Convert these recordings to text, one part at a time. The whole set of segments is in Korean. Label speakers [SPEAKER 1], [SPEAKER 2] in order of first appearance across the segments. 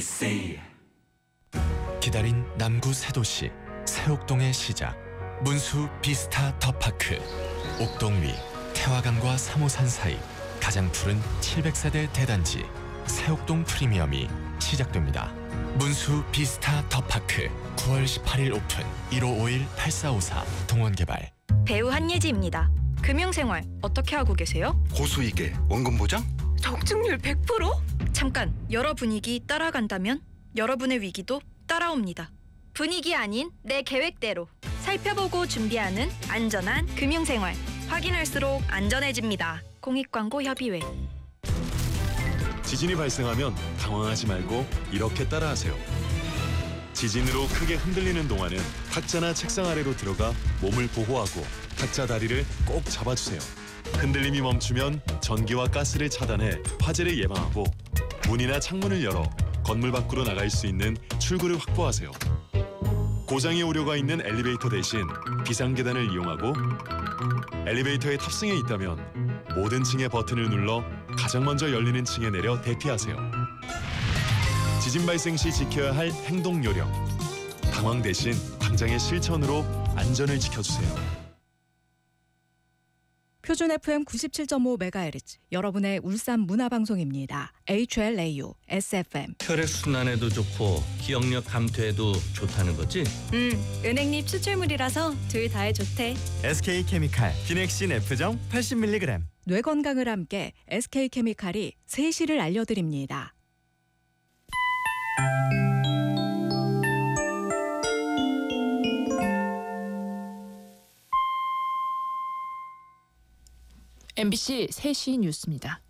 [SPEAKER 1] 기다린 남구 새도시 새옥동의 시작, 문수 비스타 더파크. 옥동 위 태화강과 3호산 사이 가장 푸른 700세대 대단지 새옥동 프리미엄이 시작됩니다. 문수 비스타 더파크 9월 18일 오픈. 1551-8454 동원개발.
[SPEAKER 2] 배우 한예지입니다. 금융생활 어떻게 하고 계세요?
[SPEAKER 3] 고수익에 원금 보장?
[SPEAKER 2] 적중률 100%? 잠깐, 여러 분위기 따라간다면 여러분의 위기도 따라옵니다. 분위기 아닌 내 계획대로 살펴보고 준비하는 안전한 금융생활. 확인할수록 안전해집니다. 공익광고협의회.
[SPEAKER 4] 지진이 발생하면 당황하지 말고 이렇게 따라하세요. 지진으로 크게 흔들리는 동안은 탁자나 책상 아래로 들어가 몸을 보호하고 탁자 다리를 꼭 잡아주세요. 흔들림이 멈추면 전기와 가스를 차단해 화재를 예방하고 문이나 창문을 열어 건물 밖으로 나갈 수 있는 출구를 확보하세요. 고장이 오류가 있는 엘리베이터 대신 비상계단을 이용하고 엘리베이터에 탑승해 있다면 모든 층의 버튼을 눌러 가장 먼저 열리는 층에 내려 대피하세요. 지진 발생 시 지켜야 할 행동 요령. 당황 대신 당장의 실천으로 안전을 지켜주세요.
[SPEAKER 5] 표준 FM 97.5MHz 여러분의 울산 문화방송입니다. HLAU SFM.
[SPEAKER 6] 혈액순환에도 좋고 기억력 감퇴에도 좋다는 거지?
[SPEAKER 2] 은행잎 추출물이라서 둘 다에 좋대.
[SPEAKER 7] SK케미칼 비넥신 F정 80mg.
[SPEAKER 5] 뇌 건강을 함께 SK케미칼이 세시를 알려드립니다.
[SPEAKER 8] MBC 3시 뉴스입니다.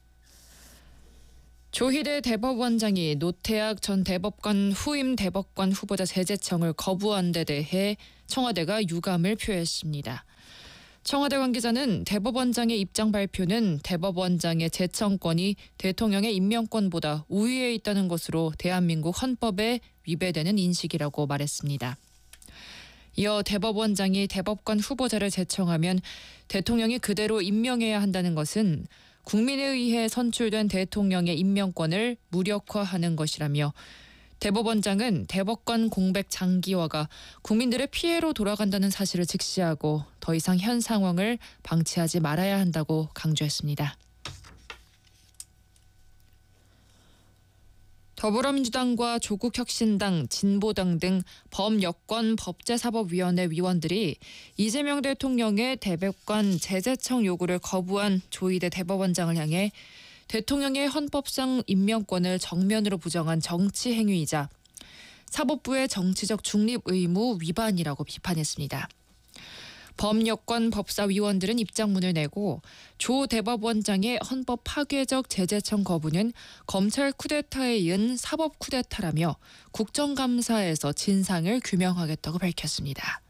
[SPEAKER 8] 조희대 대법원장이 노태학 전 대법관 후임 대법관 후보자 재제청을 거부한 데 대해 청와대가 유감을 표했습니다. 청와대 관계자는 대법원장의 입장 발표는 대법원장의 재청권이 대통령의 임명권보다 우위에 있다는 것으로 대한민국 헌법에 위배되는 인식이라고 말했습니다. 이어 대법원장이 대법관 후보자를 제청하면 대통령이 그대로 임명해야 한다는 것은 국민에 의해 선출된 대통령의 임명권을 무력화하는 것이라며 대법원장은 대법관 공백 장기화가 국민들의 피해로 돌아간다는 사실을 직시하고 더 이상 현 상황을 방치하지 말아야 한다고 강조했습니다. 더불어민주당과 조국혁신당, 진보당 등 범여권 법제사법위원회 위원들이 이재명 대통령의 대법관 재제청 요구를 거부한 조희대 대법원장을 향해 대통령의 헌법상 임명권을 정면으로 부정한 정치 행위이자 사법부의 정치적 중립 의무 위반이라고 비판했습니다. 범여권 법사위원들은 입장문을 내고 조 대법원장의 헌법 파괴적 재제청 거부는 검찰 쿠데타에 이은 사법 쿠데타라며 국정감사에서 진상을 규명하겠다고 밝혔습니다.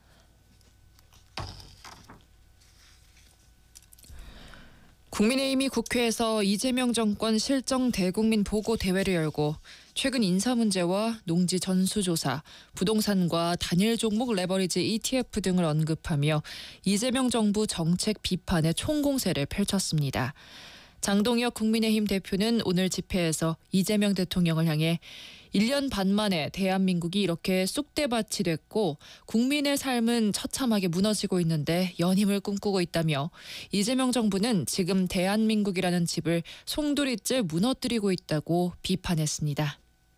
[SPEAKER 8] 국민의힘이 국회에서 이재명 정권 실정 대국민 보고 대회를 열고 최근 인사 문제와 농지 전수조사, 부동산과 단일 종목 레버리지 ETF 등을 언급하며 이재명 정부 정책 비판의 총공세를 펼쳤습니다. 장동혁 국민의힘 대표는 오늘 집회에서 이재명 대통령을 향해 1년 반 만에 대한민국이 이렇게 쑥대밭이 됐고 국민의 삶은 처참하게 무너지고 있는데 연임을 꿈꾸고 있다며 이재명 정부는 지금 대한민국이라는 집을 송두리째 무너뜨리고 있다고 비판했습니다.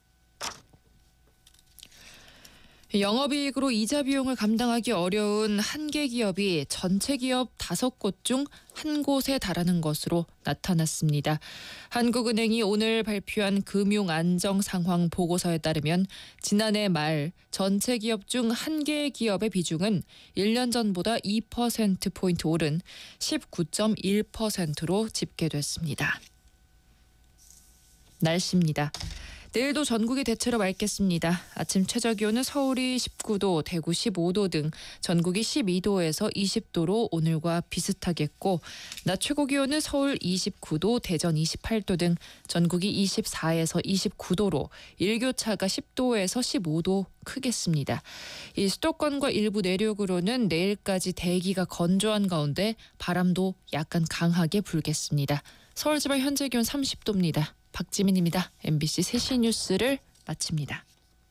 [SPEAKER 8] 영업이익으로 이자 비용을 감당하기 어려운 한 개 기업이 전체 기업 5곳 중 한 곳에 달하는 것으로 나타났습니다. 한국은행이 오늘 발표한 금융안정상황 보고서에 따르면 지난해 말 전체 기업 중 한 개의 기업의 비중은 1년 전보다 2%포인트 오른 19.1%로 집계됐습니다. 날씨입니다. 내일도 전국이 대체로 맑겠습니다. 아침 최저기온은 서울이 19도, 대구 15도 등 전국이 12도에서 20도로 오늘과 비슷하겠고 낮 최고기온은 서울 29도, 대전 28도 등 전국이 24에서 29도로 일교차가 10도에서 15도 크겠습니다. 이 수도권과 일부 내륙으로는 내일까지 대기가 건조한 가운데 바람도 약간 강하게 불겠습니다. 서울 지방 현재 기온 30도입니다. 박지민입니다. MBC 3시 뉴스를 마칩니다.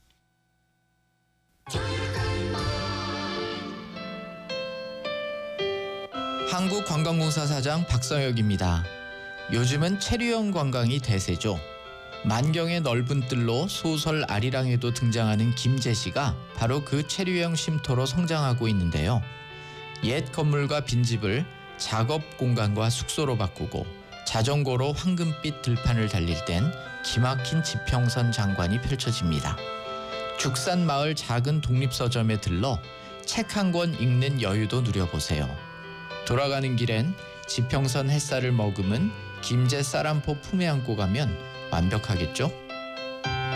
[SPEAKER 3] 한국관광공사 사장 박성혁입니다. 요즘은 체류형 관광이 대세죠. 만경의 넓은 뜰로 소설 아리랑에도 등장하는 김제시가 바로 그 체류형 쉼터로 성장하고 있는데요. 옛 건물과 빈집을 작업 공간과 숙소로 바꾸고 자전거로 황금빛 들판을 달릴 땐 기막힌 지평선 장관이 펼쳐집니다. 죽산 마을 작은 독립서점에 들러 책 한 권 읽는 여유도 누려보세요. 돌아가는 길엔 지평선 햇살을 머금은 김제 쌀한포 품에 안고 가면 완벽하겠죠?